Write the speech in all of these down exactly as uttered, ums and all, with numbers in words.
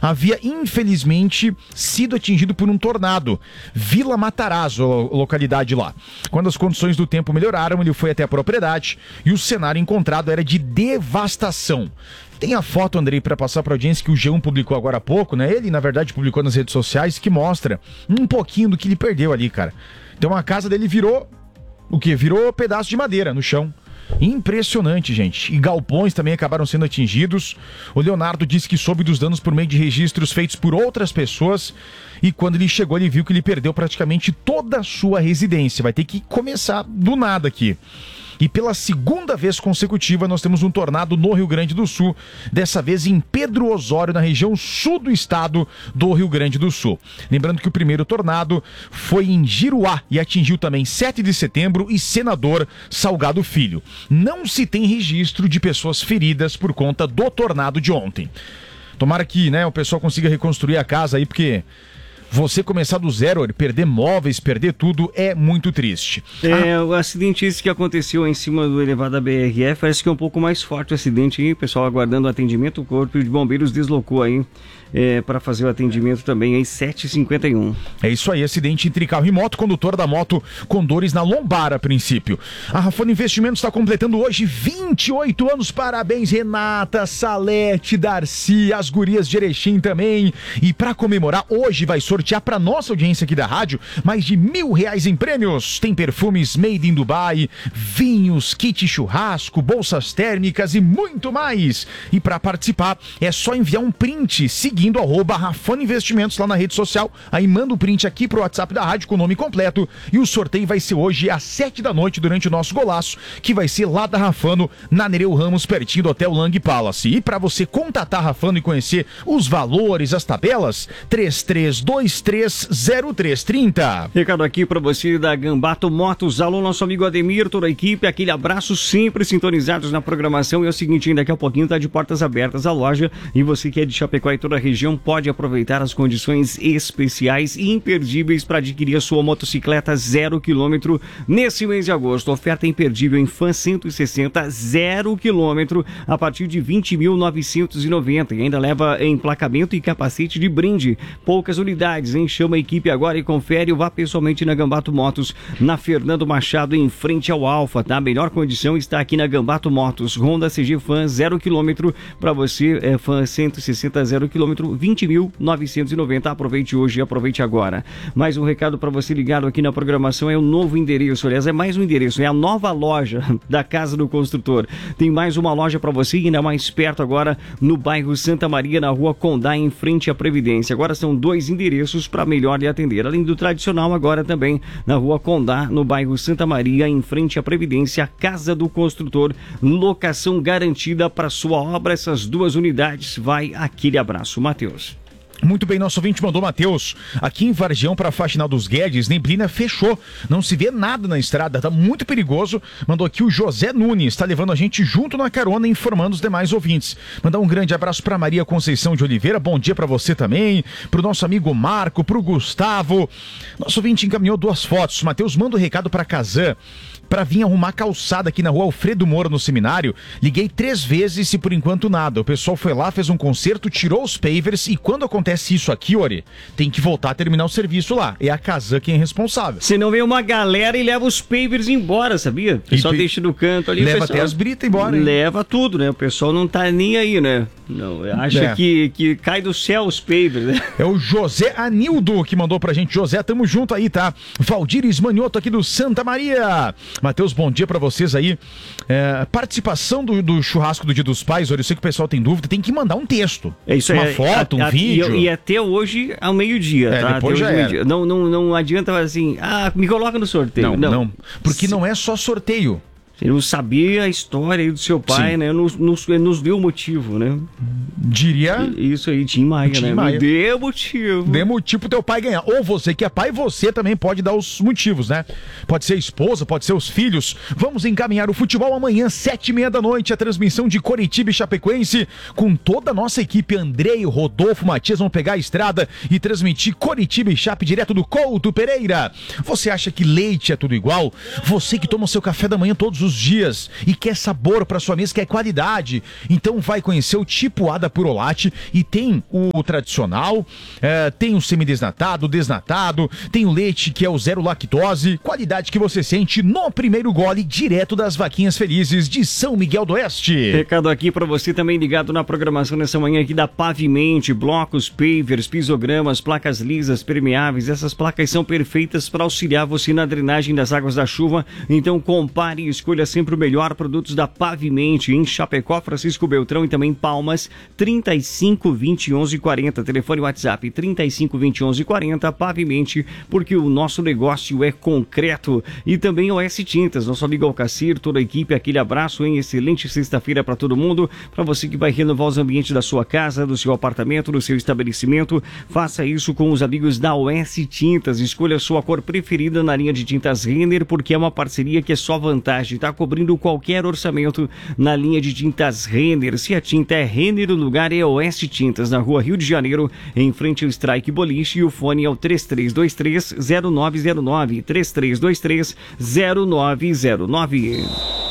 havia infelizmente sido atingido por um tornado. Vila Matarazzo, localidade lá. Quando as condições do tempo melhoraram, ele foi até a propriedade e o cenário encontrado era de devastação. Tem a foto, Andrei, para passar para a audiência que o G um publicou agora há pouco, né? Ele, na verdade, publicou nas redes sociais, que mostra um pouquinho do que ele perdeu ali, cara. Então a casa dele virou, o quê? Virou pedaço de madeira no chão. Impressionante, gente. E galpões também acabaram sendo atingidos. O Leonardo disse que soube dos danos por meio de registros feitos por outras pessoas. E quando ele chegou, ele viu que ele perdeu praticamente toda a sua residência. Vai ter que começar do nada aqui. E pela segunda vez consecutiva nós temos um tornado no Rio Grande do Sul, dessa vez em Pedro Osório, na região sul do estado do Rio Grande do Sul. Lembrando que o primeiro tornado foi em Giruá e atingiu também sete de setembro e Senador Salgado Filho. Não se tem registro de pessoas feridas por conta do tornado de ontem. Tomara que, né, o pessoal consiga reconstruir a casa aí, porque você começar do zero, perder móveis, perder tudo, é muito triste. É, ah. O acidente esse que aconteceu em cima do elevado da B R F, parece que é um pouco mais forte o acidente aí, o pessoal aguardando o atendimento, o corpo de bombeiros deslocou aí é, para fazer o atendimento também aí, sete e cinquenta e um. É isso aí, acidente entre carro e moto, condutor da moto com dores na lombar a princípio. A Rafone Investimentos está completando hoje vinte e oito anos, parabéns Renata, Salete, Darcy, as gurias de Erechim também. E para comemorar, hoje vai sortear para nossa audiência aqui da rádio mais de mil reais em prêmios. Tem perfumes made in Dubai, vinhos, kit churrasco, bolsas térmicas e muito mais. E para participar é só enviar um print seguindo arroba Rafone Investimentos lá na rede social. Aí manda o print aqui pro WhatsApp da rádio com o nome completo e o sorteio vai ser hoje às sete da noite durante o nosso golaço, que vai ser lá da Rafano, na Nereu Ramos, pertinho do Hotel Lang Palace. E para você contatar a Rafano e conhecer os valores, as tabelas, três três dois três zero três três zero. Recado aqui para você da Gambato Motos. Alô, nosso amigo Ademir, toda a equipe, aquele abraço, sempre sintonizados na programação. E é o seguinte, daqui a pouquinho tá de portas abertas a loja e você que é de Chapecó e toda a região pode aproveitar as condições especiais e imperdíveis para adquirir a sua motocicleta zero quilômetro nesse mês de agosto. Oferta imperdível em Fan cento e sessenta zero quilômetro a partir de vinte mil novecentos e noventa e ainda leva emplacamento e capacete de brinde. Poucas unidades, hein? Chama a equipe agora e confere ou vá pessoalmente na Gambato Motos, na Fernando Machado, em frente ao Alfa, tá? A melhor condição está aqui na Gambato Motos. Honda C G Fan zero quilômetro para você, é Fan cento e sessenta zero quilômetro, vinte mil novecentos e noventa. Aproveite hoje e aproveite agora. Mais um recado para você ligado aqui na programação, é o novo endereço, aliás, é mais um endereço, é a nova loja da Casa do Construtor. Tem mais uma loja para você, ainda mais perto agora, no bairro Santa Maria, na rua Condá, em frente à Previdência. Agora são dois endereços para melhor lhe atender. Além do tradicional, agora também na rua Condá, no bairro Santa Maria, em frente à Previdência, Casa do Construtor, locação garantida para sua obra. Essas duas unidades, vai aquele abraço. Matheus. Muito bem, nosso ouvinte mandou, Matheus, aqui em Vargião para a Faxinal dos Guedes, neblina fechou, não se vê nada na estrada, tá muito perigoso. Mandou aqui o José Nunes, está levando a gente junto na carona, informando os demais ouvintes. Mandar um grande abraço para Maria Conceição de Oliveira, bom dia para você também, para o nosso amigo Marco, para o Gustavo. Nosso ouvinte encaminhou duas fotos. Matheus, manda um recado para Kazan, para vir arrumar calçada aqui na rua Alfredo Moura, no Seminário. Liguei três vezes e por enquanto nada. O pessoal foi lá, fez um concerto, tirou os pavers e quando acontece isso aqui, Ori, tem que voltar a terminar o serviço lá. É a Kazan quem é responsável. Se não vem uma galera e leva os pavers embora, sabia? O pessoal e, deixa no canto ali. Leva pessoal, até as britas embora. Hein? Leva tudo, né? O pessoal não tá nem aí, né? Não, acha é. que, que cai do céu os pavers, né? É o José Anildo que mandou pra gente. José, tamo junto aí, tá? Valdir Ismanioto aqui do Santa Maria. Matheus, bom dia pra vocês aí. É, participação do, do churrasco do Dia dos Pais, olha, eu sei que o pessoal tem dúvida, tem que mandar um texto. É isso aí. Uma foto, a, a, um vídeo. E, e até hoje ao meio-dia, é, tá? Depois até já hoje, não, não, não adianta assim, ah, me coloca no sorteio. Não, não. não porque Se... não é só sorteio. Ele não sabia a história aí do seu pai, Sim. né? Nos, nos, nos deu motivo, né? Diria... Isso aí, Tim Maia, Tim né? Maia. Me dê motivo. Dê motivo pro teu pai ganhar. Ou você que é pai, você também pode dar os motivos, né? Pode ser a esposa, pode ser os filhos. Vamos encaminhar o futebol amanhã, sete e meia da noite, a transmissão de Coritiba e Chapecoense, com toda a nossa equipe. Andrei, Rodolfo, Matias vão pegar a estrada e transmitir Coritiba e Chape direto do Couto Pereira. Você acha que leite é tudo igual? Você que toma o seu café da manhã todos os os dias e quer sabor para sua mesa, quer qualidade. Então vai conhecer o tipo A da Purolate e tem o tradicional, é, tem o semidesnatado, desnatado, tem o leite que é o zero lactose, qualidade que você sente no primeiro gole direto das vaquinhas felizes de São Miguel do Oeste. Recado aqui para você também ligado na programação nessa manhã aqui da Pavimente, blocos, pavers, pisogramas, placas lisas, permeáveis. Essas placas são perfeitas para auxiliar você na drenagem das águas da chuva. Então compare e escolha sempre o melhor. Produtos da Pavimente em Chapecó, Francisco Beltrão e também Palmas, trinta e cinco, vinte, onze, quarenta. Telefone WhatsApp trinta e cinco, vinte, onze, quarenta. Pavimente, porque o nosso negócio é concreto. E também o S Tintas, nosso amigo Alcacir, toda a equipe, aquele abraço, hein? Excelente sexta-feira para todo mundo. Para você que vai renovar os ambientes da sua casa, do seu apartamento, do seu estabelecimento, faça isso com os amigos da O S Tintas. Escolha a sua cor preferida na linha de tintas Renner, porque é uma parceria que é só vantagem, tá cobrindo qualquer orçamento na linha de tintas Renner. Se a tinta é Renner, o lugar é O S Tintas, na rua Rio de Janeiro, em frente ao Strike Boliche, e o fone é o três três dois três, zero nove zero nove, três três dois três, zero nove zero nove.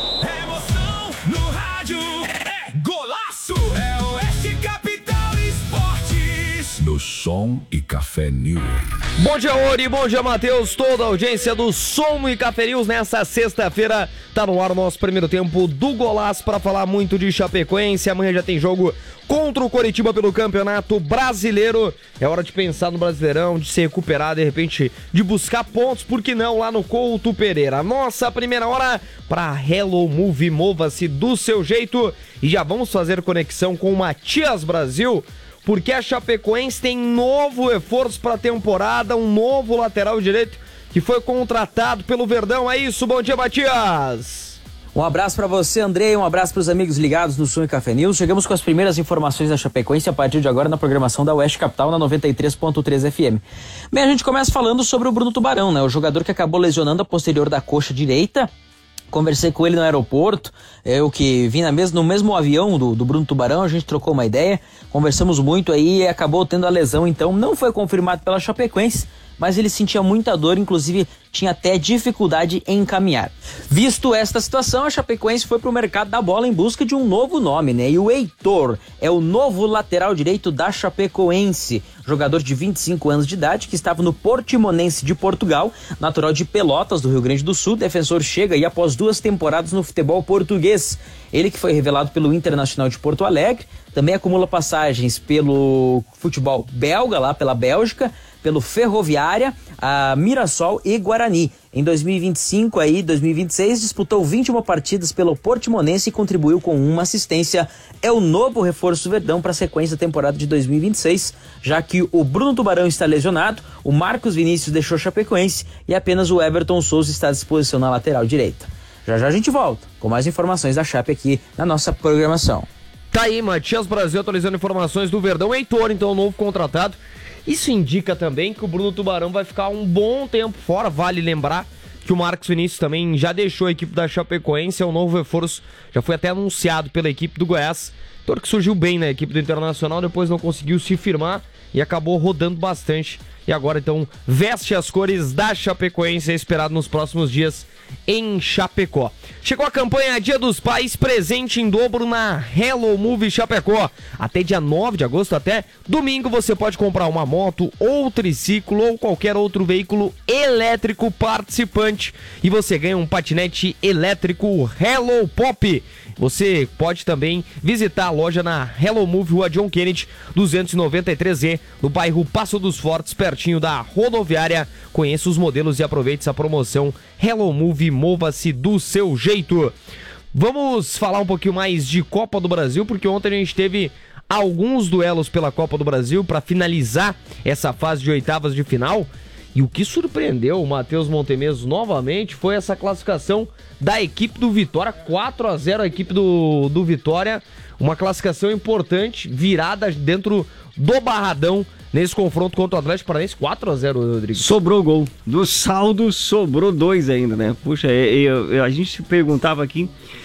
Do Som e Café News. Bom dia, Ori, bom dia, Matheus, toda a audiência do Som e Café News. Nessa sexta-feira tá no ar o nosso primeiro tempo do Golaço para falar muito de Chapecoense. Amanhã já tem jogo contra o Coritiba pelo Campeonato Brasileiro. É hora de pensar no Brasileirão, de se recuperar, de repente, de buscar pontos, por que não, lá no Couto Pereira. Nossa primeira hora para Hello Move, mova-se do seu jeito. E já vamos fazer conexão com o Matias Brasil, porque a Chapecoense tem novo reforço para a temporada, um novo lateral direito que foi contratado pelo Verdão. É isso, bom dia, Matias! Um abraço para você, Andrei, um abraço para os amigos ligados no Som e Café News. Chegamos com as primeiras informações da Chapecoense a partir de agora na programação da Oeste Capital na noventa e três ponto três F M. Bem, a gente começa falando sobre o Bruno Tubarão, né? O jogador que acabou lesionando a posterior da coxa direita. Conversei com ele no aeroporto, eu que vim na mes- no mesmo avião do, do Bruno Tubarão, a gente trocou uma ideia, conversamos muito aí e acabou tendo a lesão, então não foi confirmado pela Chapecoense, mas ele sentia muita dor, inclusive tinha até dificuldade em caminhar. Visto esta situação, a Chapecoense foi pro mercado da bola em busca de um novo nome, né? E o Heitor é o novo lateral direito da Chapecoense, jogador de vinte e cinco anos de idade, que estava no Portimonense de Portugal, natural de Pelotas, do Rio Grande do Sul. Defensor chega e após duas temporadas no futebol português. Ele que foi revelado pelo Internacional de Porto Alegre, também acumula passagens pelo futebol belga, lá pela Bélgica, pelo Ferroviária, a Mirassol e Guarani. Em dois mil e vinte e cinco, aí, dois mil e vinte e seis, disputou vinte e uma partidas pelo Portimonense e contribuiu com uma assistência. É o novo reforço do Verdão para a sequência da temporada de dois mil e vinte e seis, já que o Bruno Tubarão está lesionado, o Marcos Vinícius deixou Chapecoense e apenas o Everton Souza está à disposição na lateral direita. Já já a gente volta com mais informações da Chape aqui na nossa programação. Tá aí, Matias Brasil atualizando informações do Verdão. Heitor, então, novo contratado. Isso indica também que o Bruno Tubarão vai ficar um bom tempo fora. Vale lembrar que o Marcos Vinícius também já deixou a equipe da Chapecoense, é um novo reforço, já foi até anunciado pela equipe do Goiás. Heitor que surgiu bem na equipe do Internacional, depois não conseguiu se firmar e acabou rodando bastante. E agora então veste as cores da Chapecoense, é esperado nos próximos dias em Chapecó. Chegou a campanha Dia dos Pais, presente em dobro na Hello Move Chapecó. Até dia nove de agosto, até domingo, você pode comprar uma moto ou triciclo ou qualquer outro veículo elétrico participante e você ganha um patinete elétrico Hello Pop. Você pode também visitar a loja na Hello Move, Rua John Kennedy, duzentos e noventa e três E, no bairro Passo dos Fortes, pertinho da rodoviária. Conheça os modelos e aproveite essa promoção Hello Move, mova-se do seu jeito. Vamos falar um pouquinho mais de Copa do Brasil, porque ontem a gente teve alguns duelos pela Copa do Brasil para finalizar essa fase de oitavas de final. E o que surpreendeu o Matheus Montemeso novamente foi essa classificação da equipe do Vitória, quatro a zero a equipe do, do Vitória, uma classificação importante, virada dentro do Barradão nesse confronto contra o Atlético Paranaense, quatro a zero, Rodrigo. Sobrou gol, do saldo sobrou dois ainda, né? Puxa, eu, eu, a gente se perguntava aqui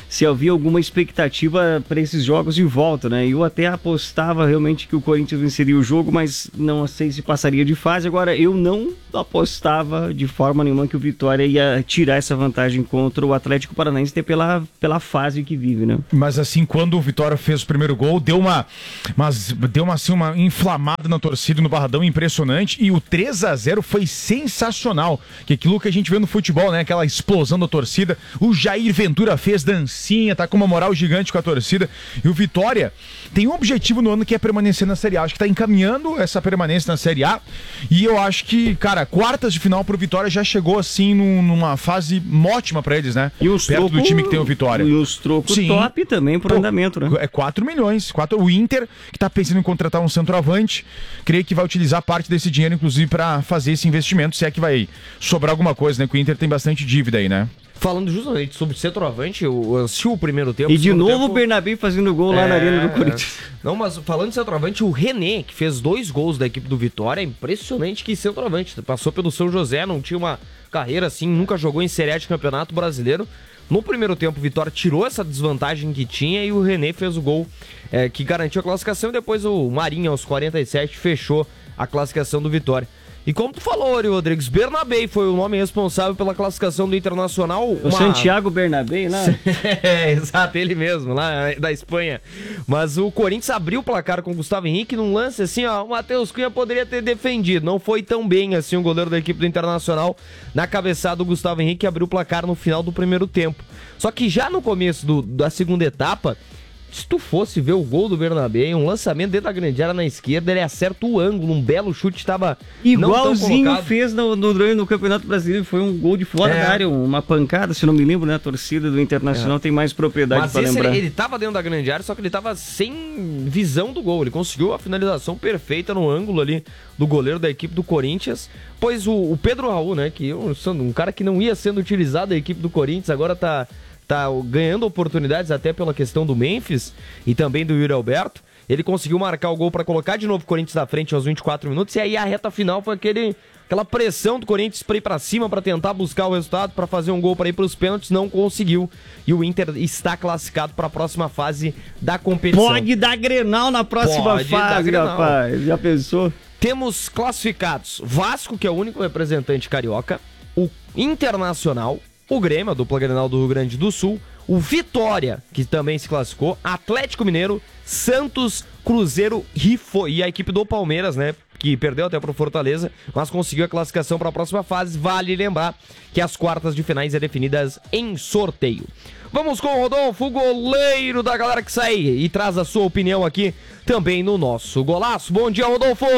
se havia alguma expectativa para esses jogos de volta, né? Eu até apostava realmente que o Corinthians venceria o jogo, mas não sei se passaria de fase. Agora, eu não apostava de forma nenhuma que o Vitória ia tirar essa vantagem contra o Atlético Paranaense, até pela, pela fase que vive, né? Mas assim, quando o Vitória fez o primeiro gol, deu uma, mas, deu uma, assim, uma inflamada na torcida, no Barradão, impressionante, e o três a zero foi sensacional, que aquilo que a gente vê no futebol, né, aquela explosão da torcida, o Jair Ventura fez dancinha, tá com uma moral gigante com a torcida, e o Vitória tem um objetivo no ano que é permanecer na Série A, acho que tá encaminhando essa permanência na Série A, e eu acho que, cara, quartas de final pro Vitória já chegou assim num, numa fase ótima pra eles, né, e os perto troco, do time que tem o Vitória. E os trocos top também pro Pô, andamento, né? É quatro milhões, quatro, o Inter, que tá pensando em contratar um centroavante, creio que vai utilizar parte desse dinheiro, inclusive, para fazer esse investimento, se é que vai sobrar alguma coisa, né? Que o Inter tem bastante dívida aí, né? Falando justamente sobre centroavante, eu assisti o primeiro tempo. E de novo tempo... o Bernabé fazendo gol lá é... na Arena do Corinthians. Não, mas falando de centroavante, o René, que fez dois gols da equipe do Vitória, é impressionante que centroavante. Passou pelo São José, não tinha uma carreira assim, nunca jogou em Série A de Campeonato Brasileiro. No primeiro tempo, o Vitória tirou essa desvantagem que tinha e o René fez o gol é, que garantiu a classificação. E depois o Marinho, aos quarenta e sete, fechou a classificação do Vitória. E como tu falou, Ori Rodrigues, Bernabé foi o nome responsável pela classificação do Internacional. O uma... Santiago Bernabé, né? É, exato, ele mesmo, lá da Espanha. Mas o Corinthians abriu o placar com o Gustavo Henrique num lance assim, ó, o Matheus Cunha poderia ter defendido. Não foi tão bem assim o goleiro da equipe do Internacional. Na cabeçada, o Gustavo Henrique abriu o placar no final do primeiro tempo. Só que já no começo do, da segunda etapa, se tu fosse ver o gol do Bernabé, um lançamento dentro da grande área na esquerda, ele acerta o ângulo, um belo chute, estava igualzinho fez no, no, no Campeonato Brasileiro, foi um gol de fora é. da área, uma pancada, se não me lembro, né? A torcida do Internacional é. tem mais propriedade para lembrar. Ele, ele tava dentro da grande área, só que ele tava sem visão do gol, ele conseguiu a finalização perfeita no ângulo ali do goleiro da equipe do Corinthians, pois o, o Pedro Raul, né, que um, um cara que não ia sendo utilizado da equipe do Corinthians, agora tá... tá ganhando oportunidades até pela questão do Memphis e também do Yuri Alberto. Ele conseguiu marcar o gol para colocar de novo o Corinthians na frente aos vinte e quatro minutos, e aí a reta final foi aquele, aquela pressão do Corinthians para ir para cima, para tentar buscar o resultado, para fazer um gol para ir para os pênaltis, não conseguiu. E o Inter está classificado para a próxima fase da competição. Pode dar Grenal na próxima Pode fase, rapaz. Já pensou? Temos classificados Vasco, que é o único representante carioca, o Internacional, o Grêmio, a dupla Grenal do Rio Grande do Sul, o Vitória, que também se classificou, Atlético Mineiro, Santos, Cruzeiro Rifo, e a equipe do Palmeiras, né, que perdeu até pro Fortaleza, mas conseguiu a classificação para a próxima fase. Vale lembrar que as quartas de finais é definidas em sorteio. Vamos com o Rodolfo, o goleiro da galera que sai e traz a sua opinião aqui também no nosso Golaço. Bom dia, Rodolfo!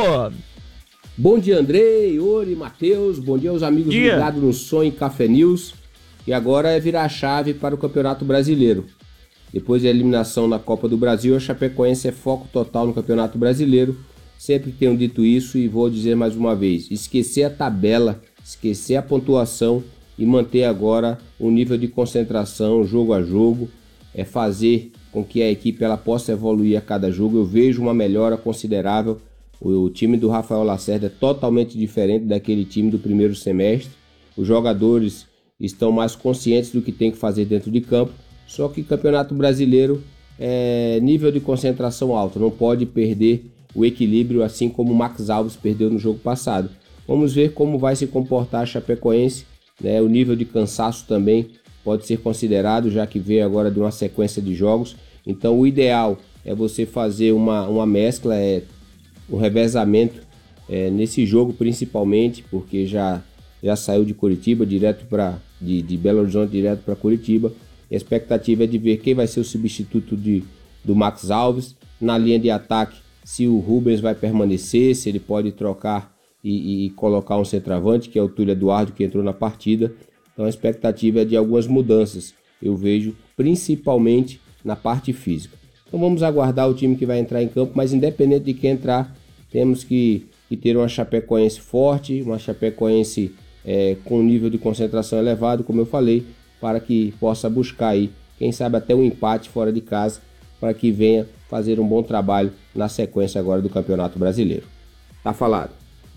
Bom dia, Andrei, Ori, Matheus, bom dia aos amigos dia. ligados no Som e Café News. E agora é virar a chave para o Campeonato Brasileiro. Depois da eliminação na Copa do Brasil, a Chapecoense é foco total no Campeonato Brasileiro. Sempre tenho dito isso e vou dizer mais uma vez. Esquecer a tabela, esquecer a pontuação e manter agora um nível de concentração jogo a jogo. É fazer com que a equipe ela possa evoluir a cada jogo. Eu vejo uma melhora considerável. O time do Rafael Lacerda é totalmente diferente daquele time do primeiro semestre. Os jogadores estão mais conscientes do que tem que fazer dentro de campo, só que Campeonato Brasileiro é nível de concentração alto, não pode perder o equilíbrio, assim como o Max Alves perdeu no jogo passado. Vamos ver como vai se comportar a Chapecoense, né? O nível de cansaço também pode ser considerado, já que veio agora de uma sequência de jogos, então o ideal é você fazer uma, uma mescla, é, um revezamento é, nesse jogo principalmente, porque já já saiu de Curitiba direto para de, de Belo Horizonte direto para Curitiba. A expectativa é de ver quem vai ser o substituto de, do Max Alves na linha de ataque, se o Rubens vai permanecer, se ele pode trocar e, e colocar um centroavante, que é o Túlio Eduardo, que entrou na partida. Então a expectativa é de algumas mudanças, eu vejo principalmente na parte física. Então vamos aguardar o time que vai entrar em campo, mas independente de quem entrar, temos que, que ter uma Chapecoense forte, uma Chapecoense É, com um nível de concentração elevado, como eu falei, para que possa buscar aí, quem sabe até um empate fora de casa, para que venha fazer um bom trabalho na sequência agora do Campeonato Brasileiro. Tá falado.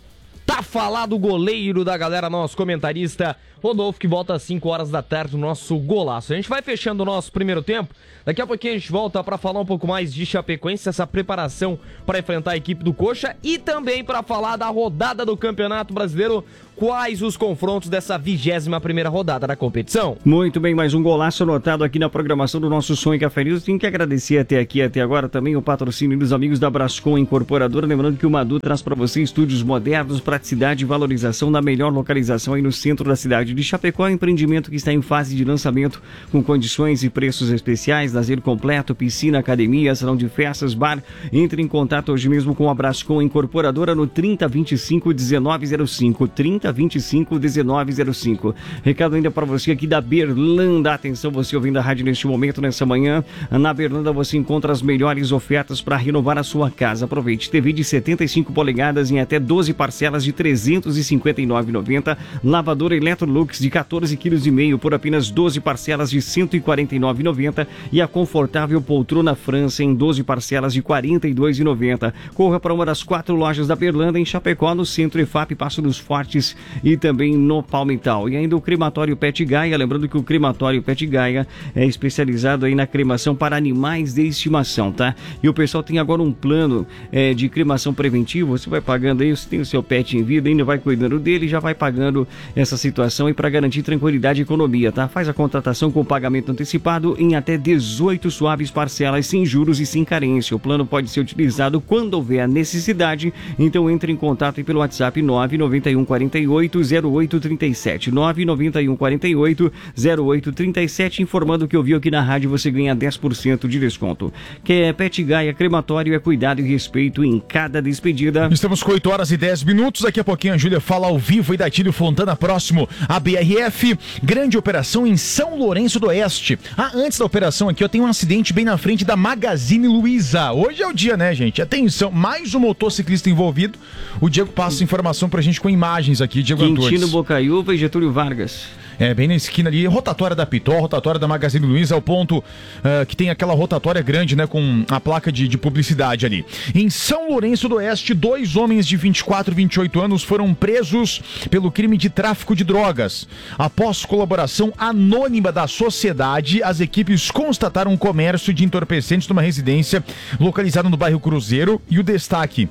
Tá falado o goleiro da galera, nosso comentarista Rodolfo, que volta às cinco horas da tarde no nosso golaço. A gente vai fechando o nosso primeiro tempo. Daqui a pouquinho a gente volta para falar um pouco mais de Chapecoense, essa preparação para enfrentar a equipe do Coxa e também para falar da rodada do Campeonato Brasileiro. Quais os confrontos dessa vigésima primeira rodada da competição? Muito bem, mais um golaço anotado aqui na programação do nosso Sonho Café News. Tenho que agradecer até aqui, até agora, também o patrocínio dos amigos da Brascom Incorporadora. Lembrando que o Madu traz para você estúdios modernos, praticidade e valorização da melhor localização aí no centro da cidade de Chapecó. Empreendimento que está em fase de lançamento com condições e preços especiais, lazer completo, piscina, academia, salão de festas, bar. Entre em contato hoje mesmo com a Brascom Incorporadora no trinta, vinte e cinco, dezenove zero cinco, trinta, vinte e cinco, dezenove zero cinco. Recado ainda para você aqui da Berlanda. Atenção, você ouvindo a rádio neste momento, nessa manhã. Na Berlanda você encontra as melhores ofertas para renovar a sua casa. Aproveite. T V de setenta e cinco polegadas em até doze parcelas de trezentos e cinquenta e nove reais e noventa centavos. Lavadora Electrolux de quatorze quilos e meio por apenas doze parcelas de cento e quarenta e nove reais e noventa centavos. E a confortável poltrona França em doze parcelas de quarenta e dois reais e noventa centavos. Corra para uma das quatro lojas da Berlanda em Chapecó, no centro E F A P, Passo dos Fortes e também no Palmital. E ainda o crematório Pet Gaia, lembrando que o crematório Pet Gaia é especializado aí na cremação para animais de estimação, tá? E o pessoal tem agora um plano é, de cremação preventivo. Você vai pagando aí, você tem o seu pet em vida, ainda vai cuidando dele, já vai pagando essa situação aí para garantir tranquilidade e economia, tá? Faz a contratação com pagamento antecipado em até dezoito suaves parcelas, sem juros e sem carência. O plano pode ser utilizado quando houver a necessidade, então entre em contato aí pelo WhatsApp nove nove um quatro oito zero oito três sete, nove nove um quatro oito zero oito três sete, informando que ouviu aqui na rádio, você ganha dez por cento de desconto. Que é Pet Gaia Crematório, é cuidado e respeito em cada despedida. Estamos com oito horas e dez minutos, daqui a pouquinho a Júlia fala ao vivo e da Tílio Fontana próximo a B R F, grande operação em São Lourenço do Oeste. Ah, antes da operação aqui, eu tenho um acidente bem na frente da Magazine Luiza. Hoje é o dia, né, gente? Atenção, mais um motociclista envolvido. O Diego passa informação pra gente com imagens aqui, Diego Antunes. Quintino Bocaiúva e Getúlio Vargas. É, bem na esquina ali, rotatória da Pitol, rotatória da Magazine Luiza, é o ponto uh, que tem aquela rotatória grande, né, com a placa de, de publicidade ali. Em São Lourenço do Oeste, dois homens de vinte e quatro e vinte e oito anos foram presos pelo crime de tráfico de drogas. Após colaboração anônima da sociedade, as equipes constataram um comércio de entorpecentes numa residência localizada no bairro Cruzeiro, e o destaque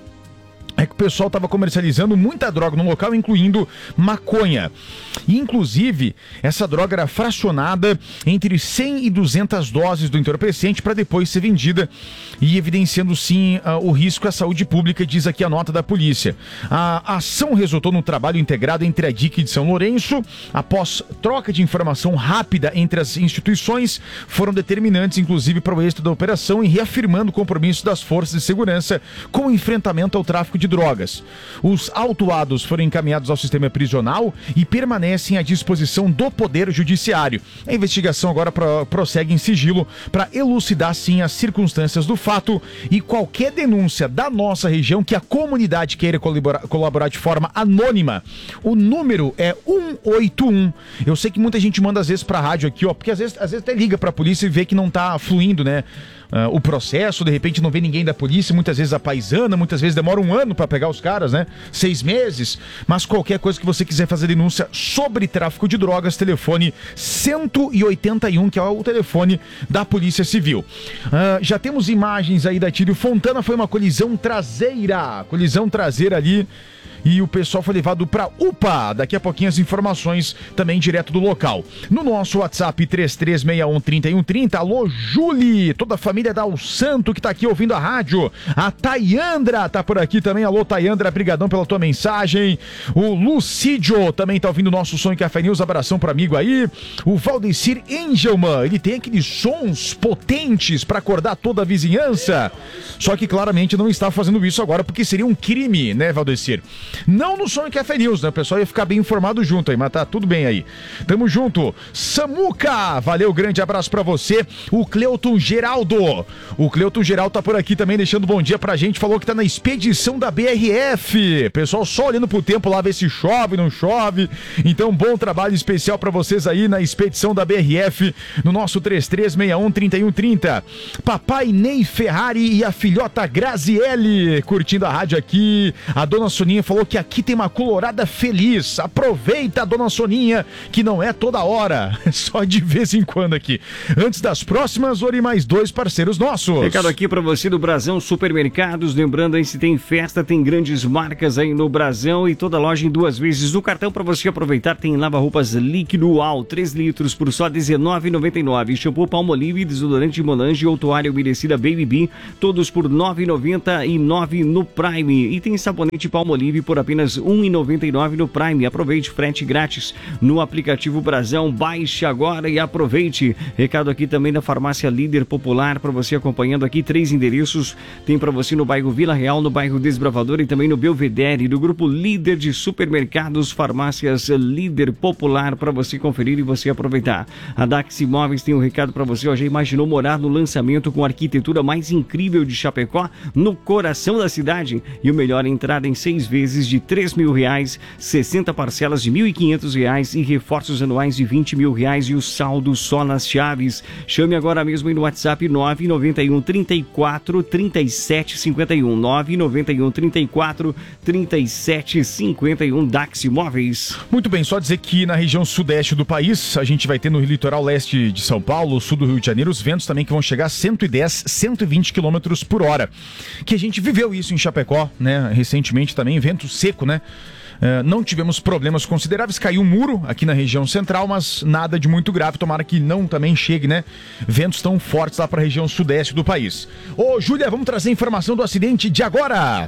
é que o pessoal estava comercializando muita droga no local, incluindo maconha. E, inclusive, essa droga era fracionada entre cem e duzentas doses do entorpecente para depois ser vendida, e evidenciando, sim, uh, o risco à saúde pública, diz aqui a nota da polícia. A ação resultou no trabalho integrado entre a D I C de São Lourenço. Após troca de informação rápida entre as instituições, foram determinantes, inclusive, para o êxito da operação, e reafirmando o compromisso das forças de segurança com o enfrentamento ao tráfico de drogas. Os autuados foram encaminhados ao sistema prisional e permanecem à disposição do Poder Judiciário. A investigação agora pro, prossegue em sigilo para elucidar, sim, as circunstâncias do fato, e qualquer denúncia da nossa região que a comunidade queira colaborar, colaborar de forma anônima, o número é um oito um. Eu sei que muita gente manda às vezes pra rádio aqui, ó, porque às vezes, às vezes até liga pra polícia e vê que não tá fluindo, né? Uh, o processo, de repente não vê ninguém da polícia, muitas vezes a paisana, muitas vezes demora um ano pra pegar os caras, né? Seis meses, mas qualquer coisa que você quiser fazer denúncia sobre tráfico de drogas, telefone cento e oitenta e um, que é o telefone da Polícia Civil. Uh, já temos imagens aí da Tílio Fontana, foi uma colisão traseira, colisão traseira ali, e o pessoal foi levado para U P A. Daqui a pouquinho as informações também direto do local. No nosso WhatsApp três três seis um, três um três zero. Alô, Julie, toda a família da O Santo que tá aqui ouvindo a rádio. A Tayandra tá por aqui também. Alô, Tayandra, brigadão pela tua mensagem. O Lucídio também tá ouvindo o nosso Som em Café News. Abração pro amigo aí. O Valdecir Engelman, ele tem aqueles sons potentes para acordar toda a vizinhança. Só que claramente não está fazendo isso agora, porque seria um crime, né, Valdecir? Não no Som em Café News, né? O pessoal ia ficar bem informado junto aí, mas tá tudo bem aí. Tamo junto. Samuca, valeu, grande abraço pra você. O Cleuton Geraldo. O Cleuton Geraldo tá por aqui também, deixando bom dia pra gente. Falou que tá na expedição da B R F. Pessoal só olhando pro tempo lá, ver se chove, não chove. Então, bom trabalho especial pra vocês aí na expedição da B R F, no nosso três três seis um, três um três zero. Papai Ney Ferrari e a filhota Graziele curtindo a rádio aqui. A dona Soninha falou falou que aqui tem uma colorada feliz. Aproveita, dona Soninha, que não é toda hora, só de vez em quando aqui. Antes das próximas, Ori, mais dois parceiros nossos. Recado aqui pra você do Brasão Supermercados, lembrando aí, se tem festa, tem grandes marcas aí no Brasão e toda loja em duas vezes do cartão pra você aproveitar. Tem lava-roupas líquido Uau, três litros por só dezenove reais e noventa e nove centavos. Shampoo Palmolive, desodorante Monange ou toalha umedecida Baby Bee, todos por nove reais e noventa e nove centavos no Prime. E tem sabonete Palmolive por apenas um real e noventa e nove centavos no Prime. Aproveite, frete grátis no aplicativo Brasão. Baixe agora e aproveite. Recado aqui também da Farmácia Líder Popular, para você acompanhando aqui três endereços. Tem para você no bairro Vila Real, no bairro Desbravador e também no Belvedere, do grupo Líder de Supermercados, Farmácias Líder Popular, para você conferir e você aproveitar. A Dax Imóveis tem um recado para você. Ó, já imaginou morar no lançamento com a arquitetura mais incrível de Chapecó, no coração da cidade? E o melhor, entrada em seis vezes de três mil reais, sessenta parcelas de mil e quinhentos reais e reforços anuais de vinte mil reais e o saldo só nas chaves. Chame agora mesmo no WhatsApp nove nove um, trinta e quatro, trinta e sete cinquenta e um, nove nove um, trinta e quatro, trinta e sete cinquenta e um, Dax Imóveis. Muito bem, só dizer que na região sudeste do país, a gente vai ter no litoral leste de São Paulo, sul do Rio de Janeiro, os ventos também que vão chegar a cento e dez, cento e vinte quilômetros por hora. Que a gente viveu isso em Chapecó, né? Recentemente também, vento seco, né? Uh, não tivemos problemas consideráveis, caiu um muro aqui na região central, mas nada de muito grave, tomara que não também chegue, né? Ventos tão fortes lá para a região sudeste do país. Ô, Júlia, vamos trazer informação do acidente de agora.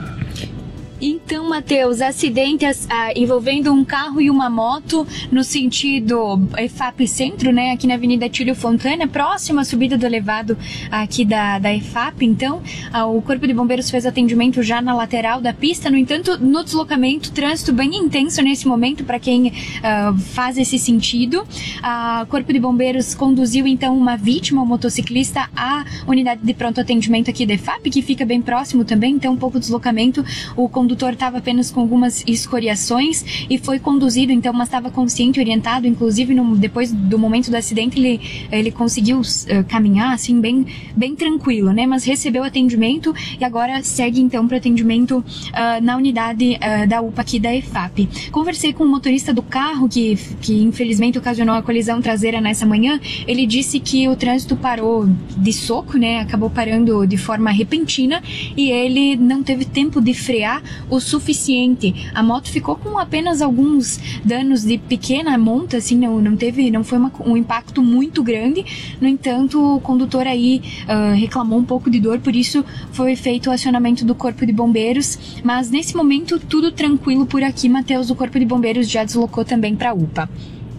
Então, Matheus, acidente ah, envolvendo um carro e uma moto no sentido E F A P Centro, né, aqui na Avenida Tílio Fontana, próxima à subida do elevado aqui da, da E F A P. Então, ah, o Corpo de Bombeiros fez atendimento já na lateral da pista. No entanto, no deslocamento, trânsito bem intenso nesse momento para quem ah, faz esse sentido. Ah, o Corpo de Bombeiros conduziu, então, uma vítima, um motociclista, à unidade de pronto atendimento aqui da E F A P, que fica bem próximo também, então, um pouco de deslocamento. O condutor estava apenas com algumas escoriações e foi conduzido, então, mas estava consciente, orientado, inclusive no, depois do momento do acidente ele, ele conseguiu uh, caminhar assim bem, bem tranquilo, né, mas recebeu atendimento e agora segue então para atendimento uh, na unidade uh, da U P A aqui da E F A P. Conversei com o motorista do carro que, que infelizmente ocasionou a colisão traseira nessa manhã. Ele disse que o trânsito parou de soco, né, acabou parando de forma repentina e ele não teve tempo de frear o suficiente. A moto ficou com apenas alguns danos de pequena monta, assim, não, não teve, não foi uma, um impacto muito grande. No entanto, o condutor aí uh, reclamou um pouco de dor, por isso foi feito o acionamento do Corpo de Bombeiros, mas nesse momento tudo tranquilo por aqui, Matheus. O Corpo de Bombeiros já deslocou também para a U P A.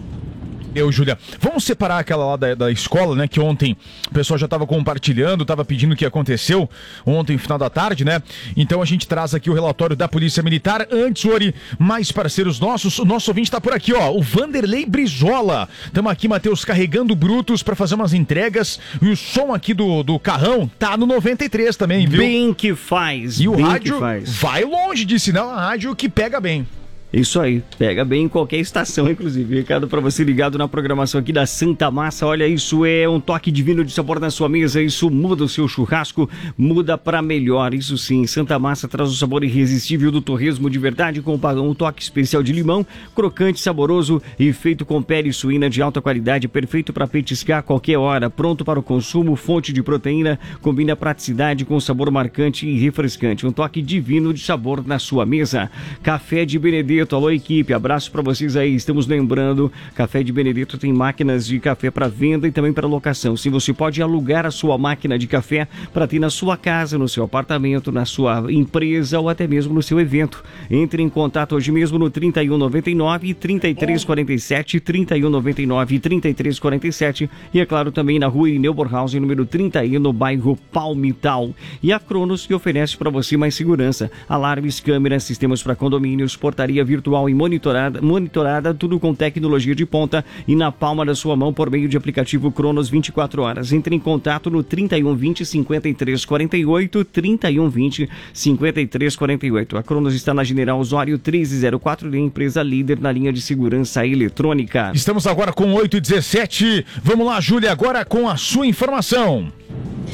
Eu, Júlia, vamos separar aquela lá da, da escola, né, que ontem o pessoal já estava compartilhando, estava pedindo o que aconteceu ontem, final da tarde, né? Então a gente traz aqui o relatório da Polícia Militar. Antes, Ori, mais parceiros nossos, o nosso ouvinte está por aqui, ó, o Vanderlei Brizola. Estamos aqui, Matheus, carregando brutos para fazer umas entregas e o som aqui do, do carrão tá no noventa e três também, viu? Bem que faz, e o bem rádio que faz. Vai longe de sinal, a rádio que pega bem. Isso aí, pega bem em qualquer estação, inclusive. Recado para você ligado na programação aqui da Santa Massa. Olha, isso é um toque divino de sabor na sua mesa. Isso muda o seu churrasco, muda para melhor. Isso sim, Santa Massa traz o sabor irresistível do torresmo de verdade, com um toque especial de limão, crocante, saboroso e feito com pele suína de alta qualidade, perfeito para petiscar a qualquer hora, pronto para o consumo, fonte de proteína, combina praticidade com sabor marcante e refrescante. Um toque divino de sabor na sua mesa. Café de Benedetto. Alô, equipe, abraço para vocês aí. Estamos lembrando, Café de Benedetto tem máquinas de café para venda e também para locação. Sim, você pode alugar a sua máquina de café para ter na sua casa, no seu apartamento, na sua empresa ou até mesmo no seu evento. Entre em contato hoje mesmo no trinta e um, noventa e nove, trinta e três quarenta e sete, trinta e um, noventa e nove, trinta e três quarenta e sete e é claro também na rua Neuborhausen, número trinta e um, no bairro Palmital. E a Cronos, que oferece para você mais segurança, alarmes, câmeras, sistemas para condomínios, portaria virtual e monitorada, monitorada, tudo com tecnologia de ponta e na palma da sua mão por meio de aplicativo Cronos vinte e quatro horas. Entre em contato no trinta e um, vinte, cinquenta e três quarenta e oito, trinta e um, vinte, cinquenta e três quarenta e oito. A Cronos está na General Osório treze zero quatro, e a empresa líder na linha de segurança eletrônica. Estamos agora com oito e dezessete. Vamos lá, Júlia, agora com a sua informação.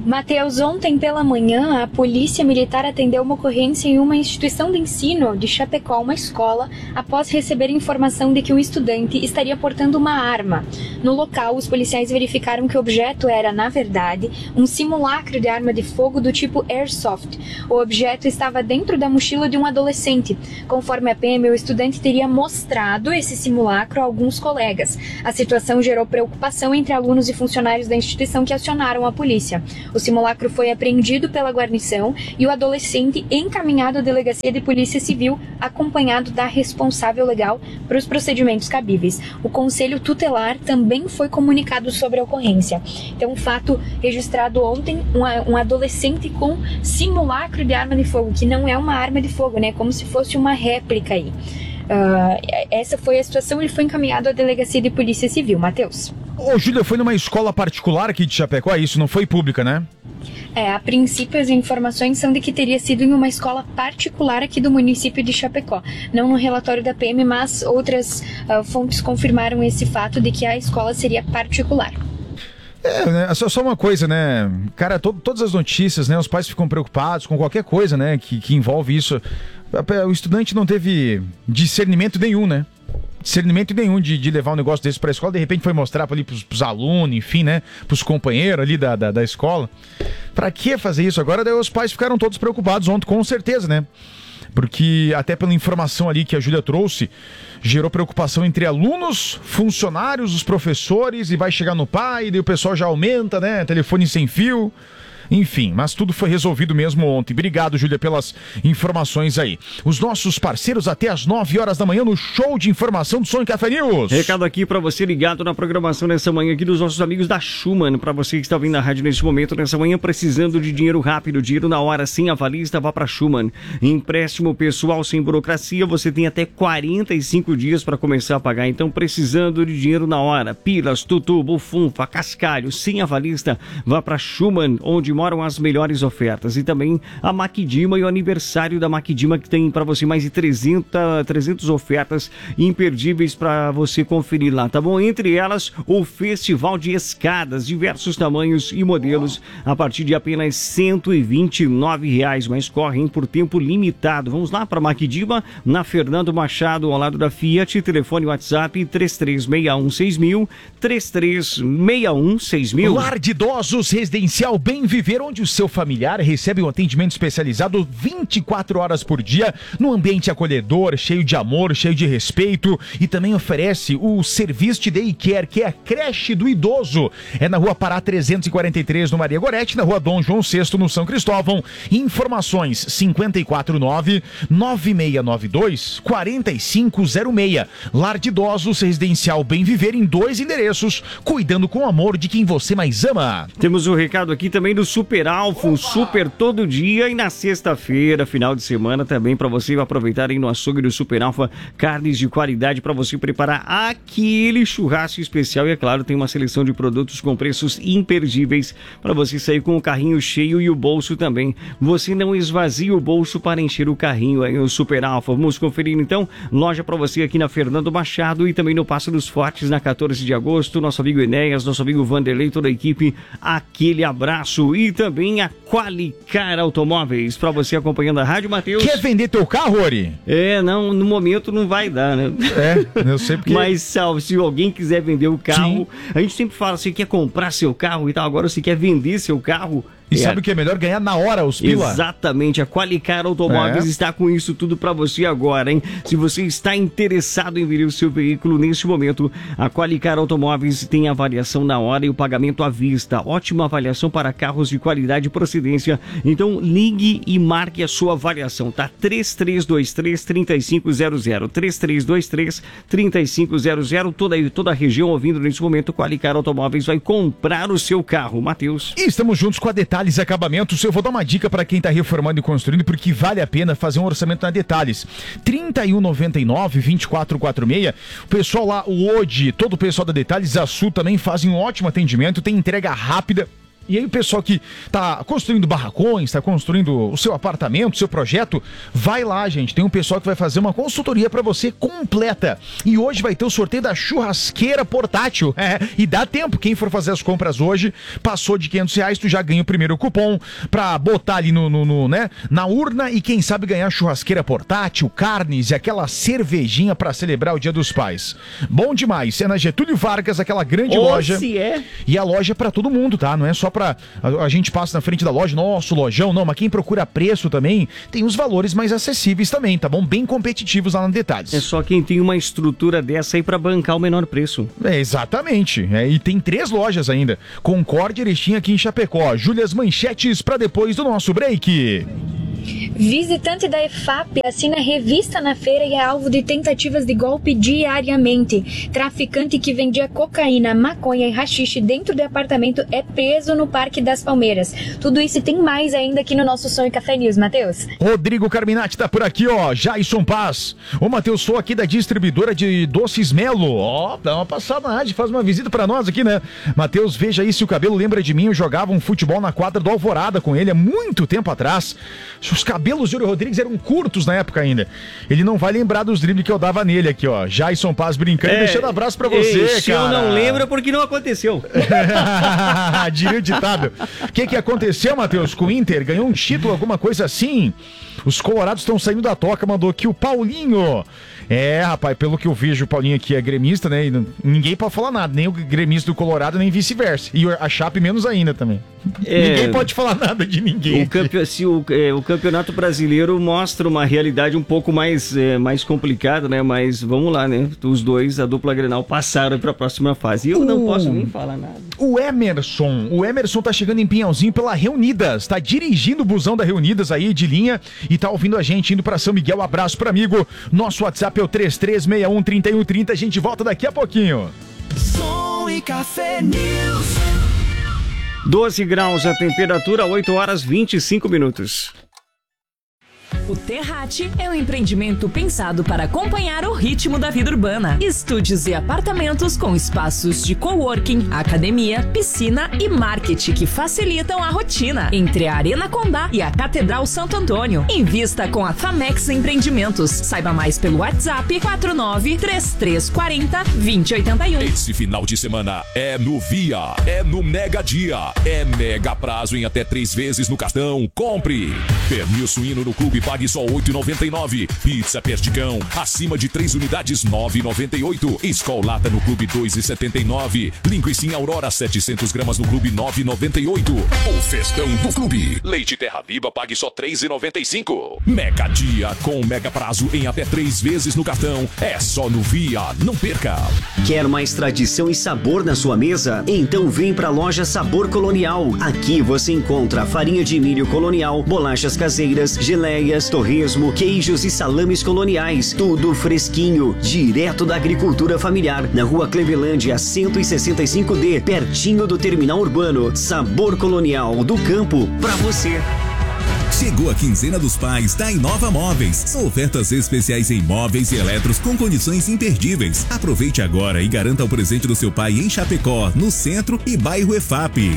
Matheus, ontem pela manhã, a Polícia Militar atendeu uma ocorrência em uma instituição de ensino de Chapecó, uma escola, após receber informação de que o estudante estaria portando uma arma. No local, os policiais verificaram que o objeto era, na verdade, um simulacro de arma de fogo do tipo Airsoft. O objeto estava dentro da mochila de um adolescente. Conforme a P M, o estudante teria mostrado esse simulacro a alguns colegas. A situação gerou preocupação entre alunos e funcionários da instituição que acionaram a polícia. O simulacro foi apreendido pela guarnição e o adolescente encaminhado à delegacia de polícia civil, acompanhado da responsável legal para os procedimentos cabíveis. O conselho tutelar também foi comunicado sobre a ocorrência. Então, um fato registrado ontem, um, um adolescente com simulacro de arma de fogo, que não é uma arma de fogo, né? Como se fosse uma réplica aí. Uh, essa foi a situação, ele foi encaminhado à delegacia de polícia civil. Matheus. Ô, Júlia, foi numa escola particular aqui de Chapecó, isso não foi pública, né? É, a princípio as informações são de que teria sido em uma escola particular aqui do município de Chapecó. Não no relatório da P M, mas outras uh, fontes confirmaram esse fato de que a escola seria particular. É, né, só, só uma coisa, né, cara, to, todas as notícias, né, os pais ficam preocupados com qualquer coisa, né, que, que envolve isso. O estudante não teve discernimento nenhum, né, discernimento nenhum de, de levar um negócio desse pra escola, de repente foi mostrar ali pros, pros alunos, enfim, né, pros companheiros ali da, da, da escola. Pra que fazer isso agora? Daí os pais ficaram todos preocupados ontem, com certeza, né, porque até pela informação ali que a Júlia trouxe, gerou preocupação entre alunos, funcionários, os professores, e vai chegar no pai, e daí o pessoal já aumenta, né, telefone sem fio. Enfim, mas tudo foi resolvido mesmo ontem. Obrigado, Júlia, pelas informações aí. Os nossos parceiros até às nove horas da manhã no show de informação do Som e Café News. Recado aqui pra você ligado na programação nessa manhã aqui dos nossos amigos da Schumann. Pra você que está ouvindo na rádio nesse momento, nessa manhã, precisando de dinheiro rápido, dinheiro na hora, sem avalista, vá pra Schumann. Empréstimo pessoal sem burocracia, você tem até quarenta e cinco dias para começar a pagar. Então, precisando de dinheiro na hora, pilas, tutu, bufunfa, cascalho, sem avalista, vá pra Schumann, onde moram as melhores ofertas. E também a Maquidima e o aniversário da Maquidima, que tem para você mais de trezentas ofertas imperdíveis para você conferir lá, tá bom? Entre elas, o Festival de Escadas, diversos tamanhos e modelos, a partir de apenas cento e vinte e nove reais, mas correm por tempo limitado. Vamos lá para Maquidima, na Fernando Machado, ao lado da Fiat. Telefone WhatsApp três três seis um seis mil, três três seis um seis mil. Lar de Idosos Residencial Bem Viver, onde o seu familiar recebe um atendimento especializado vinte e quatro horas por dia, num ambiente acolhedor, cheio de amor, cheio de respeito, e também oferece o serviço de daycare, que é a creche do idoso. É na Rua Pará trezentos e quarenta e três, no Maria Gorete, na Rua Dom João sexto, no São Cristóvão. Informações cinco quatro nove, nove seis nove dois, quatro cinco zero seis. Lar de Idosos Residencial Bem Viver, em dois endereços, cuidando com amor de quem você mais ama. Temos um recado aqui também do Super Alfa, um super todo dia, e na sexta-feira, final de semana, também para você aproveitar aí no açougue do Super Alfa, carnes de qualidade para você preparar aquele churrasco especial. E é claro, tem uma seleção de produtos com preços imperdíveis para você sair com o carrinho cheio e o bolso também. Você não esvazia o bolso para encher o carrinho aí no Super Alfa. Vamos conferir então, loja para você aqui na Fernando Machado e também no Passo dos Fortes, na quatorze de agosto. Nosso amigo Enéas, nosso amigo Vanderlei, toda a equipe, aquele abraço. E também a Qualicar Automóveis, para você acompanhando a rádio, Matheus. Quer vender teu carro, Ori? É, não, no momento não vai dar, né? É, eu sei porque... Mas salve, se alguém quiser vender o carro, sim, a gente sempre fala, você quer comprar seu carro e tal, agora você quer vender seu carro... E é. Sabe o que é melhor? Ganhar na hora os pila. Exatamente, a Qualicar Automóveis é. está com isso tudo para você agora, hein? Se você está interessado em vender o seu veículo neste momento, a Qualicar Automóveis tem avaliação na hora e o pagamento à vista. Ótima avaliação para carros de qualidade e procedência. Então ligue e marque a sua avaliação, tá? três três dois três, três cinco zero zero. três três dois três, três cinco zero zero. Toda, toda a região ouvindo nesse momento, Qualicar Automóveis vai comprar o seu carro. Matheus. E estamos juntos com a Detalhes Acabamentos. Eu vou dar uma dica para quem está reformando e construindo, porque vale a pena fazer um orçamento na Detalhes. trinta e um noventa e nove, vinte e quatro quarenta e seis. O pessoal lá, o Odi, todo o pessoal da Detalhes, a Sul também fazem um ótimo atendimento, tem entrega rápida. E aí o pessoal que tá construindo barracões, tá construindo o seu apartamento, o seu projeto, vai lá, gente. Tem um pessoal que vai fazer uma consultoria pra você completa. E hoje vai ter o sorteio da churrasqueira portátil. É, e dá tempo. Quem for fazer as compras hoje, passou de quinhentos reais, tu já ganha o primeiro cupom pra botar ali no, no, no, né, na urna e quem sabe ganhar churrasqueira portátil, carnes e aquela cervejinha pra celebrar o Dia dos Pais. Bom demais. É na Getúlio Vargas, aquela grande Ou loja. se é. E a loja é pra todo mundo, tá? Não é só pra... A, a gente passa na frente da loja, nosso lojão, não, mas quem procura preço também, tem os valores mais acessíveis também, tá bom? Bem competitivos lá no Detalhes. É só quem tem uma estrutura dessa aí pra bancar o menor preço. É, exatamente. É, e tem três lojas ainda. Concórdia, Erechim aqui em Chapecó. Júlias Manchetes pra depois do nosso break. Visitante da E F A P assina revista na feira e é alvo de tentativas de golpe diariamente. Traficante que vendia cocaína, maconha e haxixe dentro de apartamento é preso no Parque das Palmeiras. Tudo isso e tem mais ainda aqui no nosso Som e Café News, Matheus. Rodrigo Carminati tá por aqui, ó. Jason Paz. Ô, Matheus, sou aqui da distribuidora de doces Melo. Ó, dá uma passada na rádio, faz uma visita pra nós aqui, né? Matheus, veja aí se o cabelo lembra de mim. Eu jogava um futebol na quadra do Alvorada com ele há muito tempo atrás. Os cabelos de Yuri Rodrigues eram curtos na época ainda. Ele não vai lembrar dos dribles que eu dava nele aqui, ó. Jason Paz brincando, é, deixando abraço pra você, esse cara. eu não lembro porque não aconteceu. Diria o ditado. O que que aconteceu, Matheus, com o Inter? Ganhou um título, alguma coisa assim? Os colorados estão saindo da toca, mandou aqui o Paulinho. É, rapaz, pelo que eu vejo, o Paulinho aqui é gremista, né? E ninguém pode falar nada, nem o gremista do Colorado, nem vice-versa. E a Chape menos ainda também. É, ninguém pode falar nada de ninguém. O, campe... Se o, é, o Campeonato Brasileiro mostra uma realidade um pouco mais, é, mais complicada, né? Mas vamos lá, né? Os dois, a dupla Grenal, passaram para a próxima fase. E eu uh, não posso nem falar nada. O Emerson, o Emerson tá chegando em Pinhalzinho pela Reunidas, tá dirigindo o busão da Reunidas aí de linha e tá ouvindo a gente indo para São Miguel. Abraço para amigo. Nosso WhatsApp é o três três seis um, três um três zero. A gente volta daqui a pouquinho. Som e Café News. doze graus a temperatura, oito horas e vinte e cinco minutos. O Terrate é um empreendimento pensado para acompanhar o ritmo da vida urbana. Estúdios e apartamentos com espaços de coworking, academia, piscina e marketing que facilitam a rotina entre a Arena Condá e a Catedral Santo Antônio. Invista com a Famex Empreendimentos. Saiba mais pelo WhatsApp quatro nove três três quatro zero, dois zero oito um. Esse final de semana é no Via, é no Mega Dia, é mega prazo em até três vezes no cartão. Compre! Pernil suíno no clube, pague só oito reais e noventa e nove centavos. Pizza Perdigão, acima de três unidades, nove reais e noventa e oito centavos. Skol Lata no clube, dois reais e setenta e nove centavos. Linguiça em Aurora, setecentos gramas no clube, nove reais e noventa e oito centavos. O festão do clube. Leite Terra Viva, pague só três reais e noventa e cinco centavos. Mega Dia, com mega prazo em até três vezes no cartão. É só no Via, não perca. Quer mais tradição e sabor na sua mesa? Então vem pra loja Sabor Colonial. Aqui você encontra farinha de milho colonial, bolachas caseiras, geleias, torresmo, queijos e salames coloniais. Tudo fresquinho, direto da agricultura familiar. Na rua Clevelândia, cento e sessenta e cinco D, pertinho do terminal urbano. Sabor Colonial, do campo pra você. Chegou a quinzena dos pais da Inova Móveis. Ofertas especiais em móveis e eletros com condições imperdíveis. Aproveite agora e garanta o presente do seu pai em Chapecó, no centro e bairro E F A P.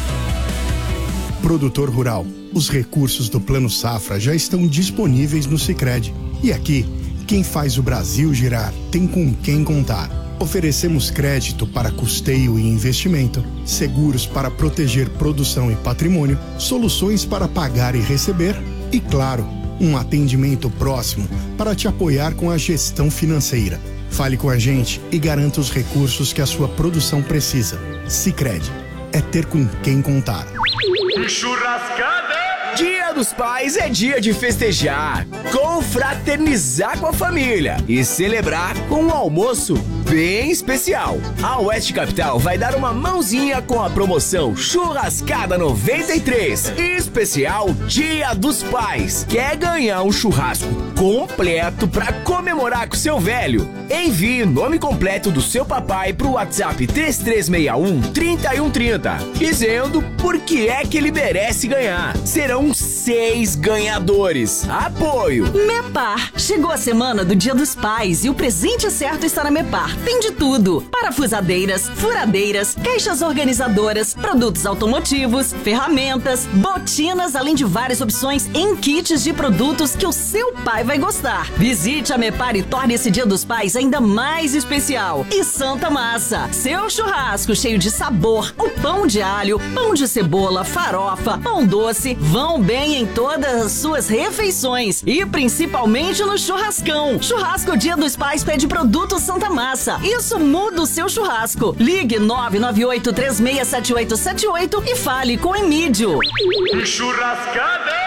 Produtor rural. Os recursos do Plano Safra já estão disponíveis no Sicredi. E aqui, quem faz o Brasil girar tem com quem contar. Oferecemos crédito para custeio e investimento, seguros para proteger produção e patrimônio, soluções para pagar e receber e, claro, um atendimento próximo para te apoiar com a gestão financeira. Fale com a gente e garanta os recursos que a sua produção precisa. Sicredi. É ter com quem contar. Churrascada! Dia dos Pais é dia de festejar, confraternizar com a família e celebrar com um almoço bem especial. A Oeste Capital vai dar uma mãozinha com a promoção Churrascada noventa e três, especial Dia dos Pais. Quer ganhar um churrasco completo para comemorar com seu velho? Envie o nome completo do seu papai pro WhatsApp três três seis um, três um três zero, dizendo por que é que ele merece ganhar. Serão seis ganhadores. Apoio Mepar. Chegou a semana do Dia dos Pais e o presente certo está na Mepar. tem de tudo: parafusadeiras, furadeiras, caixas organizadoras, produtos automotivos, ferramentas, botinas, além de várias opções em kits de produtos que o seu pai vai gostar. Visite a Mepar e torne esse Dia dos Pais ainda mais especial. E Santa Massa, seu churrasco cheio de sabor, o pão de alho, pão de cebola, farofa, pão doce, vão bem em todas as suas refeições e principalmente no churrascão. Churrasco Dia dos Pais pede produto Santa Massa. Isso muda o seu churrasco. Ligue nove nove oito três seis sete oito sete oito e fale com Emídio. Churrascada!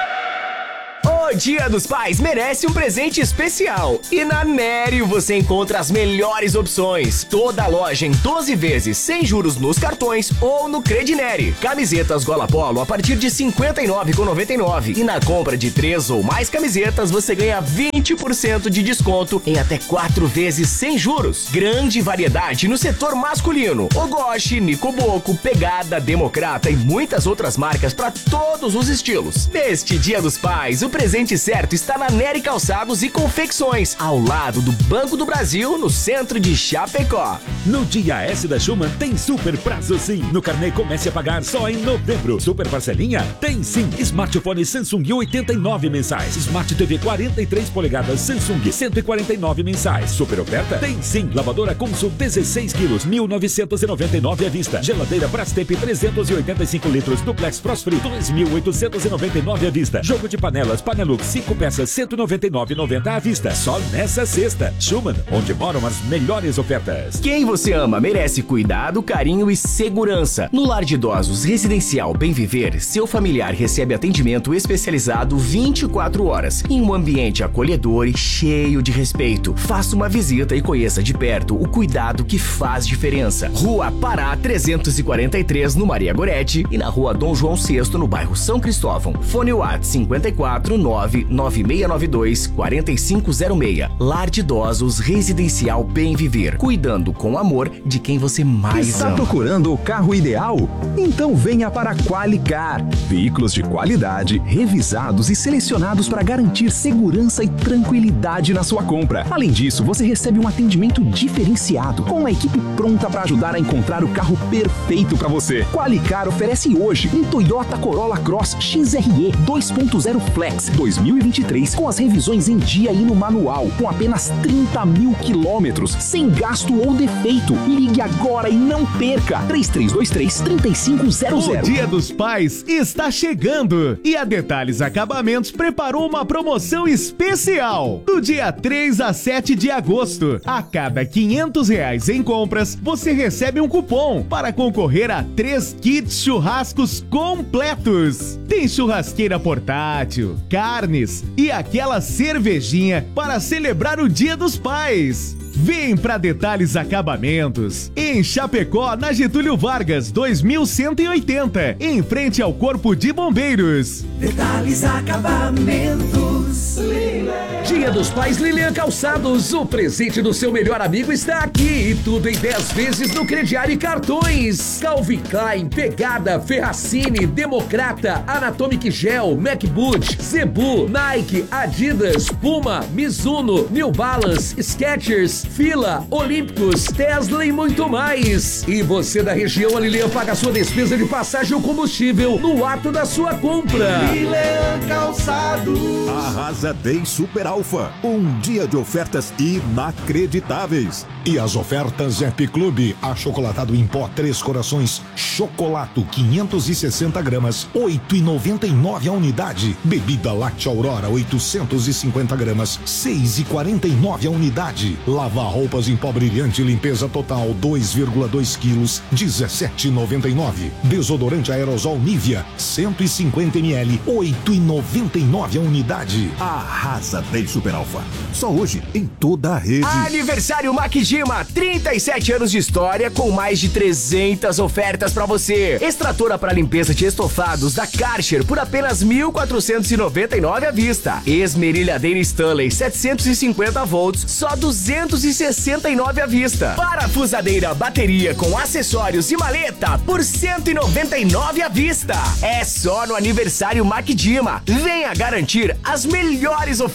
O Dia dos Pais merece um presente especial. E na Nério você encontra as melhores opções. Toda a loja em doze vezes, sem juros nos cartões ou no Credineri. Camisetas Gola Polo a partir de cinquenta e nove reais e noventa e nove centavos. E na compra de três ou mais camisetas, você ganha vinte por cento de desconto em até quatro vezes sem juros. Grande variedade no setor masculino. Ogoshi, Nicoboco, Pegada, Democrata e muitas outras marcas para todos os estilos. Neste Dia dos Pais, o presente certo está na Nery Calçados e Confecções, ao lado do Banco do Brasil, no centro de Chapecó. No Dia S da Schumann tem super prazo sim. No carnê comece a pagar só em novembro. Super parcelinha? Tem sim. Smartphone Samsung oitenta e nove mensais. Smart T V quarenta e três polegadas Samsung cento e quarenta e nove mensais. Super oferta? Tem sim. Lavadora Consul dezesseis quilos, mil novecentos e noventa e nove à vista. Geladeira Brastemp trezentos e oitenta e cinco litros Duplex Frost Free dois mil oitocentos e noventa e nove à vista. Jogo de panelas Panelux cinco peças cento e noventa e nove reais e noventa centavos à vista. Só nessa sexta. Schumann, onde moram as melhores ofertas. Quem você ama merece cuidado, carinho e segurança. No Lar de Idosos Residencial Bem Viver, seu familiar recebe atendimento especializado vinte e quatro horas, em um ambiente acolhedor e cheio de respeito. Faça uma visita e conheça de perto o cuidado que faz diferença. Rua Pará trezentos e quarenta e três, no Maria Goretti, e na Rua Dom João sexto, no bairro São Cristóvão. Fone WhatsApp cinquenta e quatro nove nove seis nove dois quatro cinco zero seis. Lar de Idosos Residencial Bem Viver, cuidando com amor de quem você mais Está ama. procurando o carro ideal? Então venha para a Qualicar. Veículos de qualidade, revisados e selecionados para garantir segurança e tranquilidade na sua compra. Além disso, você recebe um atendimento diferenciado, com uma equipe pronta para ajudar a encontrar o carro perfeito para você. Qualicar oferece hoje um Toyota Corolla Cross X R E dois ponto zero Flex dois mil e vinte e três com as revisões em dia e no manual, com apenas trinta mil quilômetros, sem gasto ou defeito. Ligue agora e não perca! três três dois três, três cinco zero zero. O Dia dos Pais está chegando e a Detalhes Acabamentos preparou uma promoção especial. Do dia três a sete de agosto, a cada quinhentos reais em compras, você recebe um cupom para concorrer a três kits churrascos completos. Tem churrasqueira portátil, carnes e aquela cervejinha para celebrar o Dia dos Pais. Vem pra Detalhes Acabamentos, em Chapecó, na Getúlio Vargas, dois mil cento e oitenta, em frente ao Corpo de Bombeiros. Detalhes Acabamentos, Lilian. Dia dos Pais Lilian Calçados, o presente do seu melhor amigo está aqui, e tudo em dez vezes no crediário e cartões. Calvin Klein, Pegada, Ferracini, Democrata, Anatomic Gel, MacBoot, Zebu, Nike, Adidas, Puma, Mizuno, New Balance, Skechers, Fila, Olímpicos, Tesla e muito mais. E você da região, a Lilian paga a sua despesa de passagem ou combustível no ato da sua compra. Lilian Calçados. Arrasa Day Super Alfa, um dia de ofertas inacreditáveis. E as ofertas Happy Club, achocolatado em pó Três Corações, chocolato quinhentos e sessenta gramas, oito reais e noventa e nove a unidade. Bebida láctea Aurora, oitocentos e cinquenta gramas, seis reais e quarenta e nove a unidade. Lava roupas em pó brilhante, limpeza total, dois vírgula dois quilos, dezessete reais e noventa e nove. Desodorante aerosol Nivea, cento e cinquenta mililitros, oito reais e noventa e nove a unidade. Arrasa Day Super Alfa, só hoje em toda a rede. Aniversário Maquijima, trinta e sete anos de história com mais de trezentas ofertas pra você. Extratora para limpeza de estofados da Karcher por apenas mil quatrocentos e noventa e nove à vista. Esmerilhadeira Stanley setecentos e cinquenta volts, só duzentos e sessenta e nove à vista. Parafusadeira bateria com acessórios e maleta por cento e noventa e nove à vista. É só no aniversário Maquijima. Venha garantir as melhores ofertas.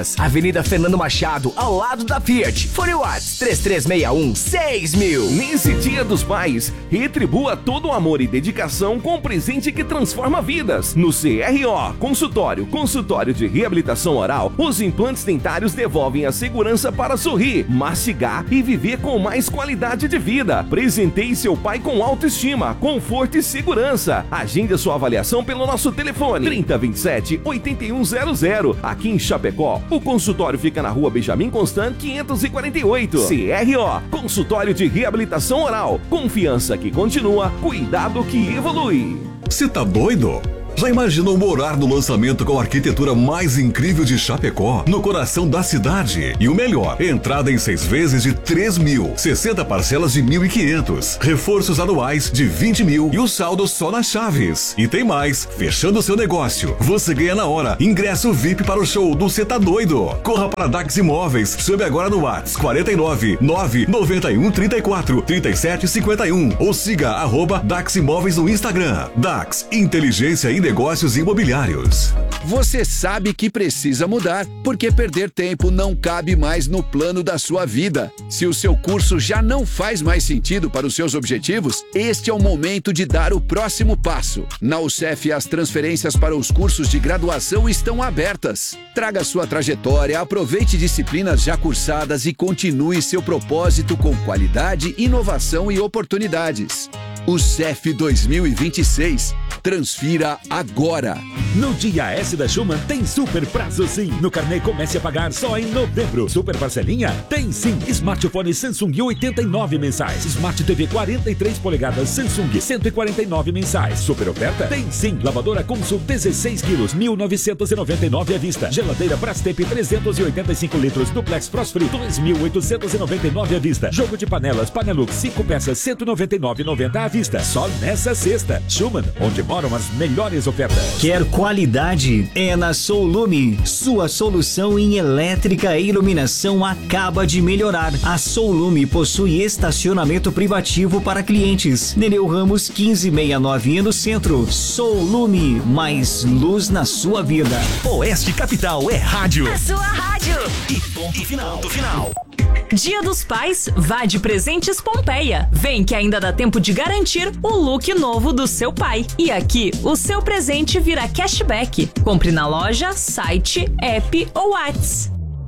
Aulas, Avenida Fernando Machado, ao lado da Fiat. Fone Whats três três seis um seis mil. Nesse Dia dos Pais, retribua todo o amor e dedicação com um presente que transforma vidas. No C R O Consultório, consultório de reabilitação oral, os implantes dentários devolvem a segurança para sorrir, mastigar e viver com mais qualidade de vida. Presenteie seu pai com autoestima, conforto e segurança. Agende a sua avaliação pelo nosso telefone trinta, vinte e sete, oitenta e um zero zero. Aqui em Chapecó, o consultório fica na rua Benjamin Constant, quinhentos e quarenta e oito. C R O Consultório de Reabilitação Oral. Confiança que continua, cuidado que evolui. Você tá doido? Já imaginou morar no lançamento com a arquitetura mais incrível de Chapecó, no coração da cidade? E o melhor, entrada em seis vezes de três mil, sessenta parcelas de mil e quinhentos, reforços anuais de vinte mil e o saldo só nas chaves. E tem mais, fechando seu negócio, você ganha na hora ingresso V I P para o show do Cê Tá Doido. Corra para Dax Imóveis, chame agora no WhatsApp quarenta e nove, nove noventa e um, trinta e quatro, trinta e sete, cinquenta e um ou siga arroba Dax Imóveis no Instagram. Dax, inteligência e negócios imobiliários. Você sabe que precisa mudar, porque perder tempo não cabe mais no plano da sua vida. Se o seu curso já não faz mais sentido para os seus objetivos, este é o momento de dar o próximo passo. Na U C F, as transferências para os cursos de graduação estão abertas. Traga sua trajetória, aproveite disciplinas já cursadas e continue seu propósito com qualidade, inovação e oportunidades. U C F dois mil e vinte e seis. Transfira agora. No Dia S da Schumann tem super prazo sim. No carnê comece a pagar só em novembro. Super parcelinha? Tem sim. Smartphone Samsung oitenta e nove mensais. Smart T V quarenta e três polegadas Samsung cento e quarenta e nove mensais. Super oferta? Tem sim. Lavadora Consul dezesseis quilos mil novecentos e noventa e nove à vista. Geladeira Brastemp trezentos e oitenta e cinco litros Duplex Frost Free dois mil oitocentos e noventa e nove à vista. Jogo de panelas Panelux cinco peças cento e noventa e nove reais e noventa centavos à vista. Só nessa sexta. Schumann, onde moram as melhores ofertas. Quer qualidade? É na Soulume. Sua solução em elétrica e iluminação acaba de melhorar. A Soulume possui estacionamento privativo para clientes. Nereu Ramos quinze sessenta e nove no centro. Soulume, mais luz na sua vida. Oeste Capital é rádio. A sua rádio. E ponto final do final. Dia dos Pais, vá de Presentes Pompeia. Vem que ainda dá tempo de garantir o look novo do seu pai. E aqui, o seu presente vira cashback. Compre na loja, site, app ou Whats.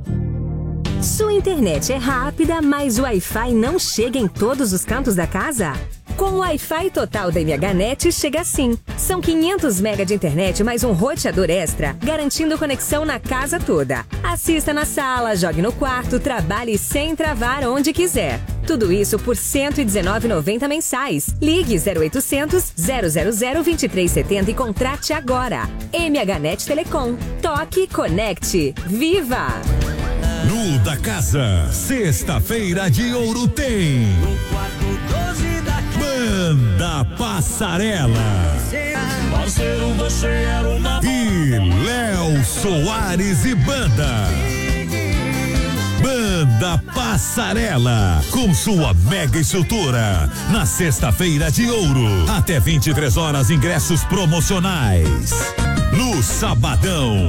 Sua internet é rápida, mas o Wi-Fi não chega em todos os cantos da casa? Com o Wi-Fi total da MHNet chega assim. São quinhentos megas de internet mais um roteador extra, garantindo conexão na casa toda. Assista na sala, jogue no quarto, trabalhe sem travar onde quiser. Tudo isso por cento e dezenove reais e noventa centavos mensais. Ligue zero oitocentos, zero zero zero, vinte e três setenta e contrate agora. MHNet Telecom. Toque e conecte. Viva! No da Casa, sexta-feira de ouro tem Banda Passarela Parceiro, você era uma... e Léo Soares e Banda. Banda Passarela, com sua mega estrutura, na sexta-feira de ouro, até vinte e três horas, ingressos promocionais. No sabadão,